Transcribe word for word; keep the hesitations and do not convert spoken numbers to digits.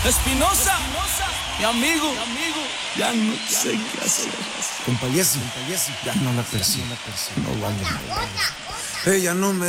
Espinosa, mi amigo, ya no sé qué hacer. Compañía, ya no la persigo, no vale nada. Ella no me